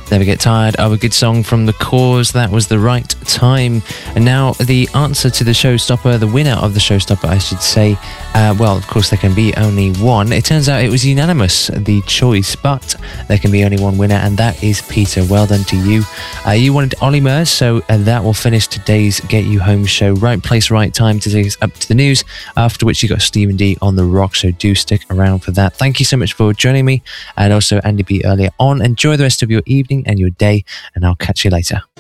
Never get tired of a good song from The Cause. That was The Right Time. And now the answer to the showstopper, the winner of the showstopper, I should say. Well, of course, there can be only one. It turns out it was unanimous, the choice, but there can be only one winner, and that is Peter. Well done to you. You wanted Ollie Murs, so that will finish today's Get You Home show. Right place, right time to take us up to the news, after which you got Stephen D on The Rock, so do stick around for that. Thank you so much for joining me, and also Andy B earlier on. Enjoy the rest of your evening and your day, and I'll catch you later.